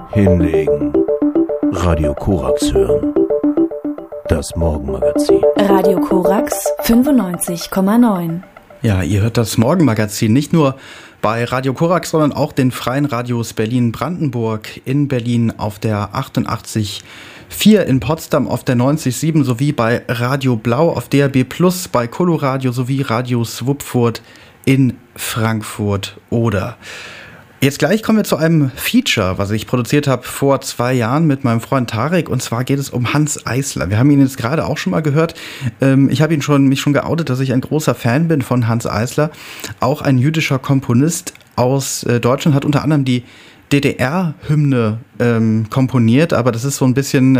Hinlegen. Radio Korax hören. Das Morgenmagazin. Radio Korax 95,9. Ja, ihr hört das Morgenmagazin nicht nur bei Radio Korax, sondern auch den freien Radios Berlin-Brandenburg, in Berlin auf der 88,4, in Potsdam auf der 90,7 sowie bei Radio Blau auf DAB+, bei Coloradio sowie Radio Swupfurt in Frankfurt oder. Jetzt gleich kommen wir zu einem Feature, was ich produziert habe vor 2 Jahren mit meinem Freund Tarek, und zwar geht es um Hanns Eisler. Wir haben ihn jetzt gerade auch schon mal gehört. Ich habe mich schon geoutet, dass ich ein großer Fan bin von Hanns Eisler. Auch ein jüdischer Komponist aus Deutschland, hat unter anderem die DDR-Hymne komponiert, aber das ist so ein bisschen,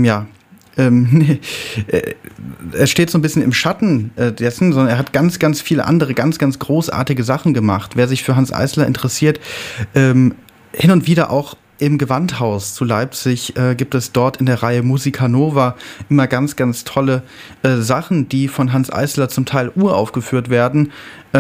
er steht so ein bisschen im Schatten dessen, sondern er hat ganz, ganz viele andere, ganz, ganz großartige Sachen gemacht. Wer sich für Hanns Eisler interessiert, hin und wieder auch im Gewandhaus zu Leipzig gibt es dort in der Reihe Musica Nova immer ganz, ganz tolle Sachen, die von Hanns Eisler zum Teil uraufgeführt werden.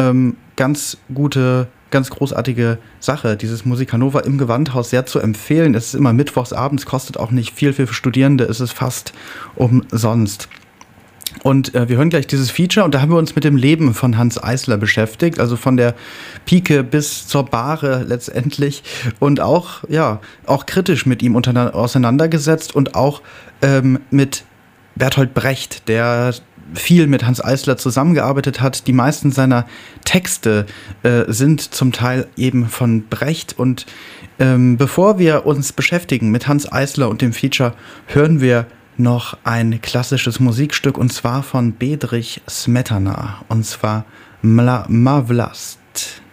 Ganz großartige Sache, dieses Musica Nova im Gewandhaus, sehr zu empfehlen. Es ist immer mittwochs abends, kostet auch nicht viel für Studierende, ist es fast umsonst. Und wir hören gleich dieses Feature, und da haben wir uns mit dem Leben von Hanns Eisler beschäftigt, also von der Pike bis zur Bahre letztendlich, und auch kritisch mit ihm auseinandergesetzt, und auch mit Bertolt Brecht, der viel mit Hanns Eisler zusammengearbeitet hat. Die meisten seiner Texte sind zum Teil eben von Brecht. Und bevor wir uns beschäftigen mit Hanns Eisler und dem Feature, hören wir noch ein klassisches Musikstück, und zwar von Bedřich Smetana, und zwar Mla Vlast.